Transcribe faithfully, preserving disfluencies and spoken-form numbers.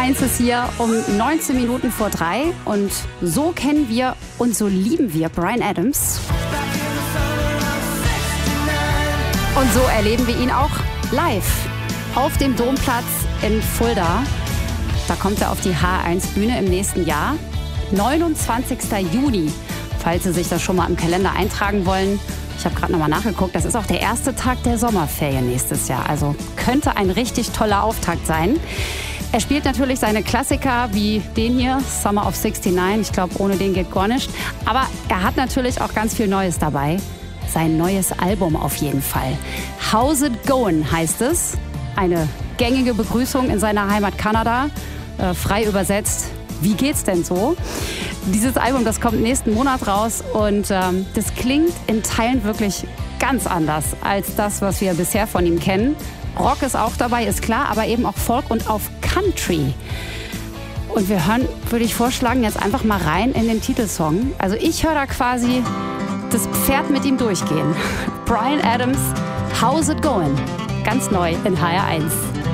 eins ist hier um neunzehn Minuten vor drei und so kennen wir und so lieben wir Bryan Adams. Und so erleben wir ihn auch live auf dem Domplatz in Fulda. Da kommt er auf die H eins Bühne im nächsten Jahr. neunundzwanzigster Juni, falls Sie sich das schon mal im Kalender eintragen wollen. Ich habe gerade noch mal nachgeguckt, das ist auch der erste Tag der Sommerferien nächstes Jahr. Also könnte ein richtig toller Auftakt sein. Er spielt natürlich seine Klassiker wie den hier, Summer of sixty-nine. Ich glaube, ohne den geht gar nicht. Aber er hat natürlich auch ganz viel Neues dabei. Sein neues Album auf jeden Fall. How's It Goin' heißt es. Eine gängige Begrüßung in seiner Heimat Kanada. Äh, frei übersetzt, wie geht's denn so? Dieses Album, das kommt nächsten Monat raus und ähm, das klingt in Teilen wirklich ganz anders als das, was wir bisher von ihm kennen. Rock ist auch dabei, ist klar, aber eben auch Folk und auf Country. Und wir hören, würde ich vorschlagen, jetzt einfach mal rein in den Titelsong. Also ich höre da quasi das Pferd mit ihm durchgehen. Bryan Adams, How's It Goin'? Ganz neu in H R eins.